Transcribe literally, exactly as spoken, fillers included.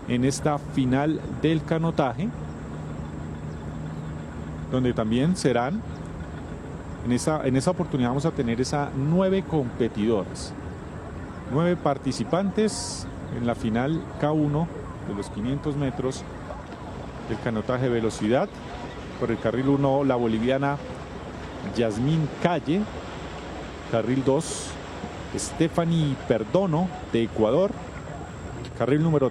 en esta final del canotaje, donde también serán, en esa, en esa oportunidad vamos a tener esa nueve competidores, nueve participantes en la final K uno de los quinientos metros del canotaje de velocidad. Por el carril uno, la boliviana Yasmín Calle. Carril dos, Stephanie Perdono de Ecuador. Carril número